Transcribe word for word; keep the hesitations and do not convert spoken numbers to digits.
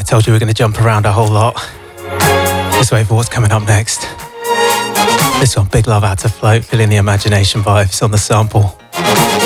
told you we're going to jump around a whole lot. Just wait for what's coming up next. This one, Big Love Out to Float, feeling the imagination vibes on the sample.